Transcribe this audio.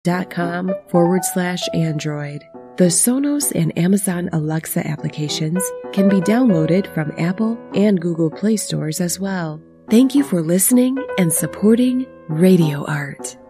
sonos.com/Android. The Sonos and Amazon Alexa applications can be downloaded from Apple and Google Play stores as well. Thank you for listening and supporting Radio Art.